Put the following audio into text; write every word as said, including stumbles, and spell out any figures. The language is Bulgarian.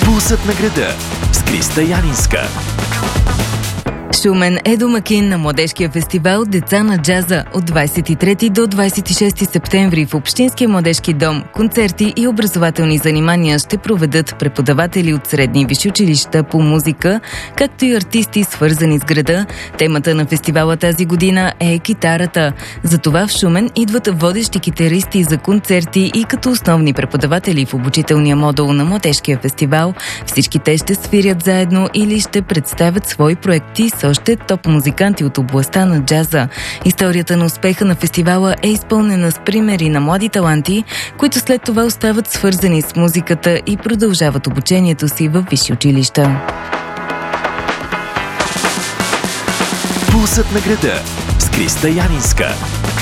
Пулсът на града с Криста Янинска. Шумен е домакин на младежкия фестивал "Деца на джаза" от двадесет и трети до двадесет и шести септември в Общинския младежки дом. Концерти и образователни занимания ще проведат преподаватели от средни и висши училища по музика, както и артисти, свързани с града. Темата на фестивала тази година е китарата. Затова в Шумен идват водещи китаристи за концерти и като основни преподаватели в обучителния модул на младежкия фестивал. Всички те ще свирят заедно или ще представят свои проекти с още топ музиканти от областта на джаза. Историята на успеха на фестивала е изпълнена с примери на млади таланти, които след това остават свързани с музиката и продължават обучението си във висши училища. Пулсът на града с Криста Янинска.